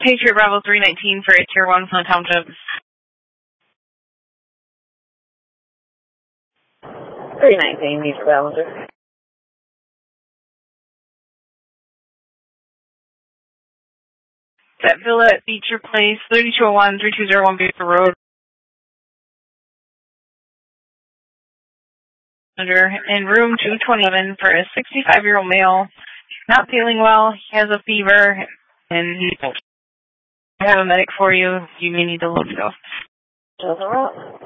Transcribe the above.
Patriot Bravo 319 for a Tier 1 Flint Township. 319, Major Ballinger. That villa at Beecher Place, 3201, 3201 Beecher Road. In room 227 for a 65-year-old male. Not feeling well. He has a fever, and I have a medic for you. You may need to load to go.